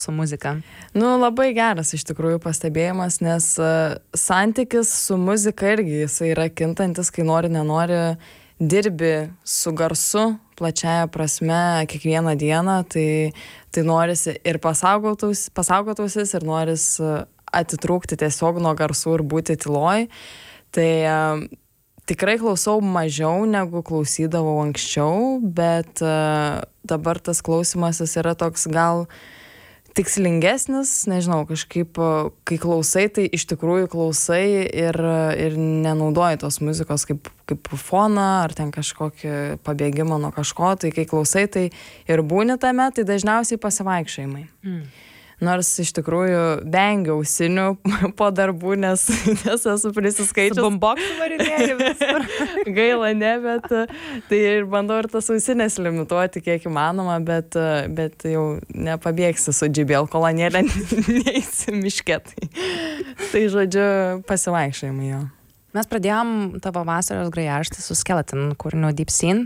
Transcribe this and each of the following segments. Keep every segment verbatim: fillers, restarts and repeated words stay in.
su muzika. Nu, labai geras iš tikrųjų pastebėjimas, nes uh, santykis su muzika irgi jisai yra kintantis, kai nori, nenori, dirbi su garsu, plačiaja prasme, kiekvieną dieną, tai, tai norisi ir pasaugotus, pasaugotusis, ir noris uh, atitrūkti tiesiog nuo garsų ir būti tyloj. Tai uh, tikrai klausau mažiau, negu klausydavau anksčiau, bet uh, dabar tas klausimasis yra toks gal tikslingesnis, nežinau, kažkaip, kai klausai, tai iš tikrųjų klausai ir, ir nenaudoji tos muzikos kaip, kaip foną ar ten kažkokį pabėgimą nuo kažko, tai kai klausai, tai ir būni tame, tai dažniausiai pasivaikščiojimai. Mm. Nors iš tikrųjų vengiu ausinių po darbų, nes, nes esu prisiskaičius. Su bomboksu varinėji visur. Gaila, ne, bet tai ir bandau ir tas ausinės limituoti kiek įmanoma, bet, bet jau nepabėgsi su dži bi el kolonėlė, neįsi miške. Tai, tai žodžiu, pasivaikščiojimai jo. Mes pradėjom tavo vasaros grojaraštį su Skeleton kūriniu Deep Scene.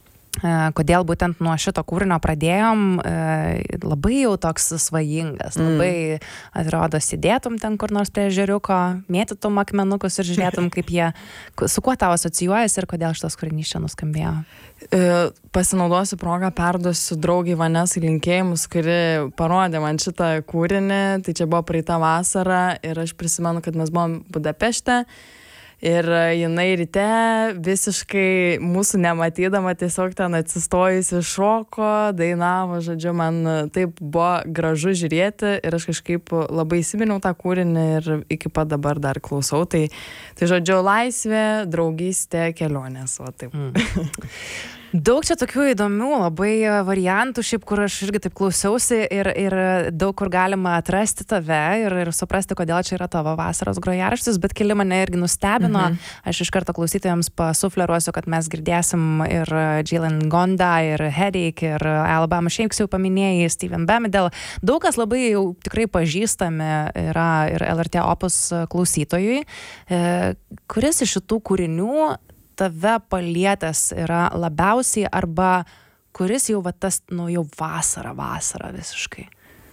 Kodėl būtent nuo šito kūrinio pradėjom, labai jau toks svajingas, labai mm. atrodo sėdėtum ten kur nors prie ežeriuko, mėtytum akmenukus ir žiūrėtum, kaip jie, su kuo tau asocijuojasi ir kodėl šitas kūrinys čia nuskambėjo. Pasinaudosiu progą, perduosiu draugai Vanesai linkėjimus, kuri parodė man šitą kūrinį, tai čia buvo praeitą vasarą ir aš prisimenu, kad mes buvom Budapešte. Ir jinai ryte visiškai mūsų nematydama tiesiog ten atsistojusi šoko, dainavo, žodžiu, man taip buvo gražu žiūrėti ir aš kažkaip labai įsiminiau tą kūrinį ir iki pat dabar dar klausau. Tai, tai žodžiu, laisvė, draugystė, kelionės, o taip. Mm. Daug čia tokių įdomių labai variantų, šiaip kur aš irgi taip klausiausi ir, ir daug kur galima atrasti tave ir, ir suprasti, kodėl čia yra tavo vasaros grojaraštis, bet keli mane irgi nustebino. Mhm. Aš iš karto klausytojams pasufleruosiu, kad mes girdėsim ir Jalen Gonda, ir Headache, ir Alabama Shakes jau paminėjai, Steven Bamidel. Daug kas labai jau tikrai pažįstami yra ir L R T Opus klausytojui. E, kuris iš šitų kūrinių tave palietęs yra labiausiai arba kuris jau va tas, nu jau vasara, vasara visiškai?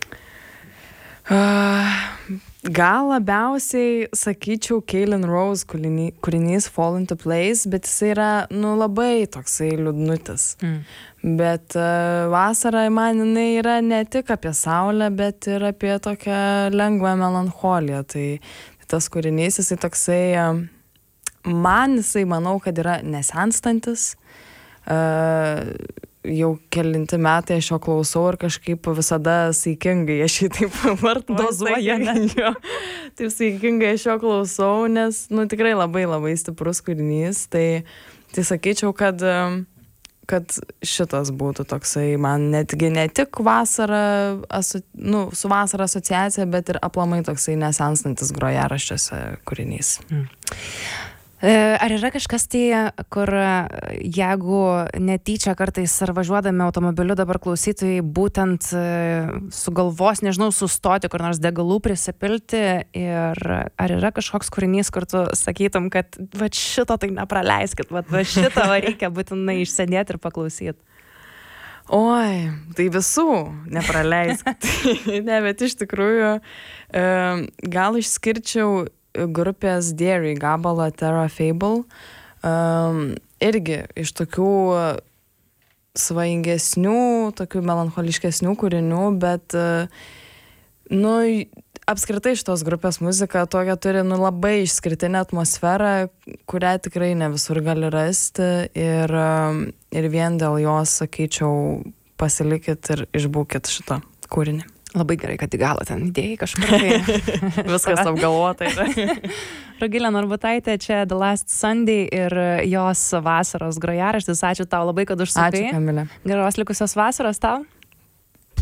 Uh, gal labiausiai sakyčiau Kaylin Rose kūrinys, kūrinys Fall into Place, bet jis yra, nu, labai toksai liūdnutis. Mm. Bet uh, vasara man jinai yra ne tik apie saulę, bet ir apie tokią lengvą melancholiją. Tai, tai tas kūrinys, jisai toksai... Uh, Man jisai, manau, kad yra nesenstantis. Uh, jau kelinti metai aš jo klausau ir kažkaip visada saikingai aš jį taip vartoju. Dozuoja, ne? Jo, taip saikingai aš jo klausau, nes, nu, tikrai labai labai stiprus kūrinys. Tai, tai sakyčiau, kad, kad šitas būtų toksai man netgi ne tik vasara, aso, nu, su vasara asociacija, bet ir aplamai toksai nesenstantis grojaraščiuose kūrinys. Mm. Ar yra kažkas tai, kur jeigu netyčia kartais ar važiuodami automobiliu dabar klausytojai būtent sugalvos, nežinau, sustoti, kur nors degalų prisipilti ir ar yra kažkoks kūrinys, kur tu sakytum, kad va šito tai nepraleiskit, va, va šito reikia būtinai išsėdėti ir paklausyti? Oi, tai visų nepraleiskit. Ne, bet iš tikrųjų gal išskirčiau grupės Dairy gabalą Terra Fable. Um, irgi iš tokių svajingesnių, tokių melancholiškesnių kūrinių, bet uh, nu, apskritai šitos grupės muzika tokia turi nu, labai išskirtinę atmosferą, kurią tikrai ne visur gali rasti ir, um, ir vien dėl jos, sakyčiau, pasilikit ir išbūkit šitą kūrinį. Labai gerai, kad į galą ten idėjai kažkur. Tai viskas apgalvota yra. Rugilė Narbutaitė, čia The Last Sunday ir jos vasaros grojaraštis. Ačiū tau labai, kad užsukai. Ačiū, Kamilė. Geros likusios vasaros tau.